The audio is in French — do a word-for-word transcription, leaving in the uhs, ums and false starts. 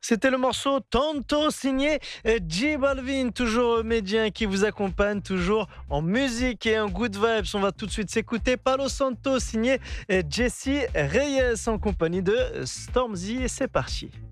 C'était le morceau Tanto signé euh, J Balvin, toujours médien qui vous accompagne, toujours en musique et en good vibes. On va tout de suite s'écouter Palo Santo signé euh, Jessie Reyes en compagnie de Stormzy et c'est parti.